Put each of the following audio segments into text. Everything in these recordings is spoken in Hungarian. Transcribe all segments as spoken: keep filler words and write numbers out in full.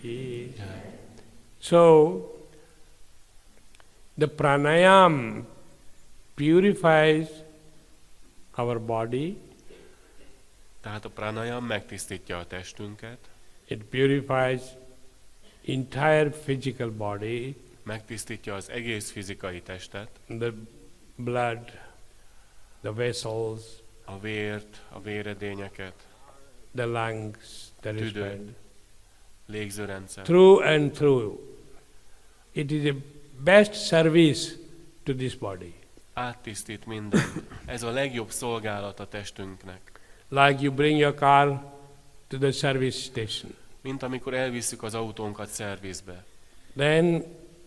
Yeah. So, the pranayam purifies our body. Tehát a pranayam megtisztítja a testünket. It purifies entire physical body. Megtisztítja az egész fizikai testet. The blood, the vessels, a vért, a véredényeket, the lungs, the tüdőt, respiratory, légzőrendszer. through and through. It is a best service to this body. Áttisztít mindent. Ez a legjobb szolgálat a testünknek. Like you bring your car to the service station. Mint amikor elvisszük az autónkat szervizbe. Then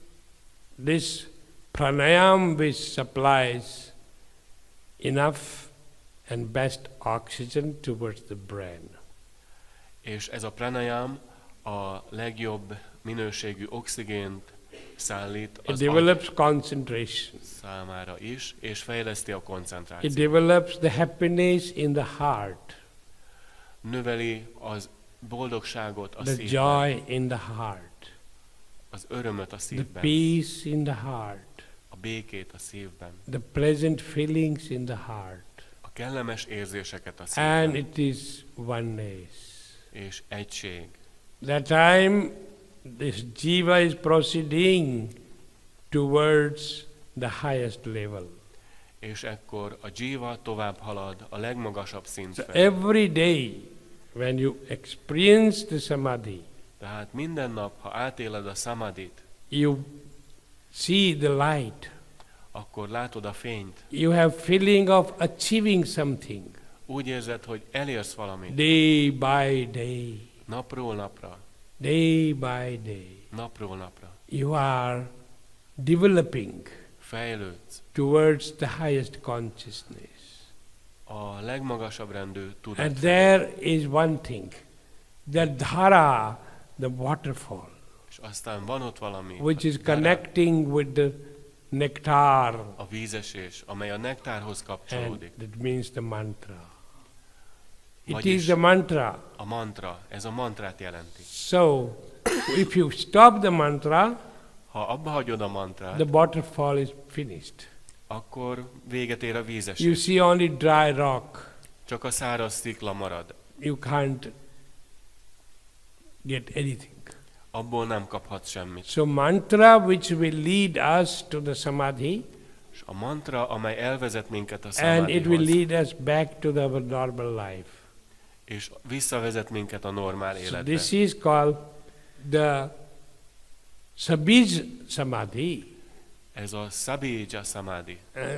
this pranayam which supplies enough and best oxygen towards the brain. És ez a pranayam a legjobb minőségű oxigént szállít az It develops concentration. számára is, és fejleszti a koncentrációt. It develops the happiness in the heart. Növeli az boldogságot a The szívben, joy in the heart. az örömöt a The szívben, peace in the heart. a békét a szívben, The pleasant feelings in the heart. a kellemes érzéseket a And szívben, it is oneness. és egység. That time this jiva is proceeding towards the highest level. És ekkor a jiva tovább halad a legmagasabb szint So felé. every day when you experience the samadhi, Tehát minden nap, ha átéled a samadhit, you see the light. akkor látod a fényt. You have feeling of achieving something. Úgy érzed, hogy elérsz valamit. Day by day. Napról napra, Day by day. napról napra. You are developing Fejlődsz towards the highest consciousness. a legmagasabb rendű tudat And felé. there is one thing, the dhara, the waterfall, És aztán van ott valami, which is a dhara, connecting with the nectar, a vízesés, amely a nektárhoz and kapcsolódik. that means the mantra. It Vagyis is the mantra. a mantra, ez a mantrát jelenti. So, if you stop the mantra, Ha abba hagyod a mantrát, the waterfall is finished. akkor véget ér a You vízesés. see only dry rock. Csak a száraz szikla marad. You can't get anything. Abból nem kaphatsz semmit. So mantra which will lead us to the samadhi, És a mantra, amely elvezet minket a and it will samadhihoz, lead us back to the, our normal life. és visszavezet minket a normál So életbe. this is called the sabij samadhi. Ez a Sabija Samadhi. Uh,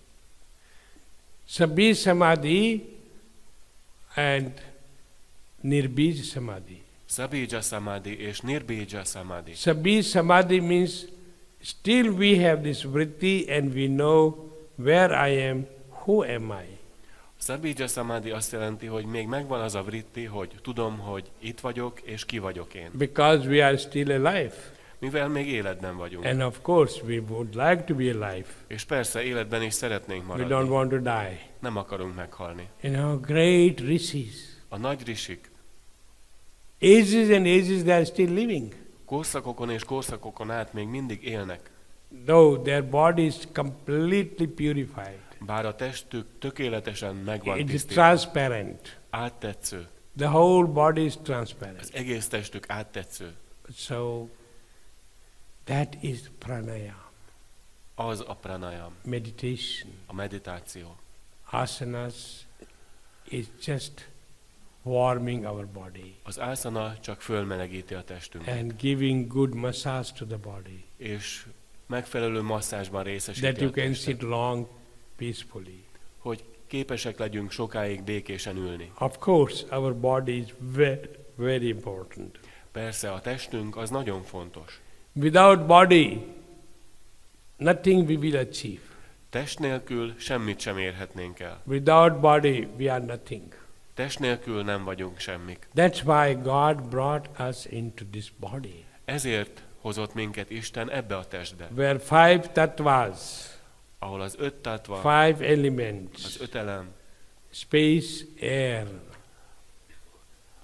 sabij samadhi and nirbij samadhi. Sabija Samadhi és Nirbija Samadhi. Sabij samadhi means still we have this vritti and we know where I am, who am I. Sabija Samadhi azt jelenti, hogy még megvan az a vritti, hogy tudom, hogy itt vagyok, és ki vagyok én. Because we are still alive. Mivel még életben vagyunk. And of course we would like to be alive. És persze életben is szeretnénk We don't maradni. want to die. Nem akarunk meghalni. You know, great rishis, A nagy risik ages and ages they are still living. korszakokon és korszakokon át még mindig élnek. Though their body is completely purified. Bár a testük tökéletesen megvan It is tisztítva. transparent. Áttetsző. The whole body is Az transparent. egész testük áttetsző. So that is pranayama, Az a pranayam, meditation. a meditáció. Asanas is just warming our body Az asana csak fölmelegíti a testünket, and giving good massage to the body, és megfelelő masszázsban that részesíti you a can testet, sit long peacefully. hogy képesek legyünk sokáig békésen ülni. Of course, our body is very, very important. Persze a testünk az nagyon fontos. Without body, nothing we will achieve. Test nélkül semmit sem érhetnénk el. Without body, we are nothing. Test nélkül nem vagyunk semmik. That's why God brought us into this body, Ezért hozott minket Isten ebbe a testbe, where five tattvas, ahol az öt tattva, five elements, az öt elem, space, air,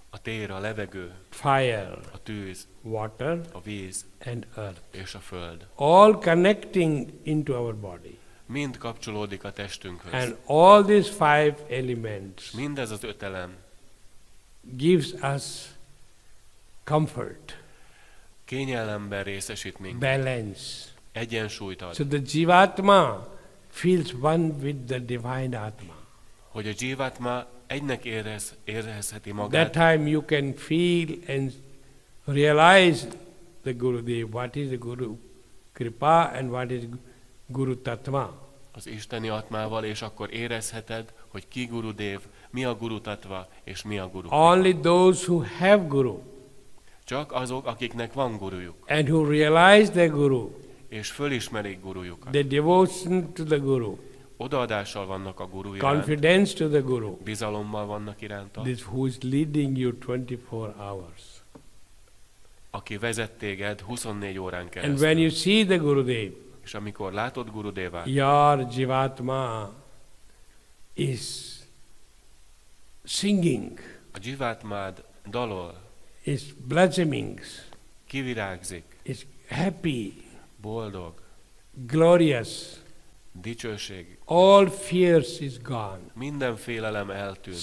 A tér, a levegő, fire, a tűz, water, a víz and earth. és a föld. All connecting into our body. Mind kapcsolódik a testünkhöz. And all these five elements Mindez az öt elem gives us comfort, kényelemben részesít minket. balance. Egyensúlyt ad. So the Jivatma feels one with the divine Atma. Hogy a Jivatma egynek érez, érezheti That magát. time you can feel and realize the Gurudev, what is the Guru Kripa and what is Guru Tatma. Az isteni atmával, és akkor érezheted, hogy ki Gurudev, mi a Guru Tatva, és mi a Guru Kripa. Only those who have Guru Csak azok, akiknek van gurujuk, and who realize their Guru, és fölismerik gurujukat. their devotion to the Guru, Odaadással vannak a guru iránt, confidence to the Guru, bizalommal vannak iránta, this who is leading you twenty-four hours. aki vezet téged huszonnégy órán And when keresztül. you see the Gurudev, És amikor látod Gurudevát, your Jivatma is singing, a Jivatmád dalol, is blossoming, kivirágzik, is happy, boldog, glorious. dicsőség, All fears is gone. minden félelem eltűnt.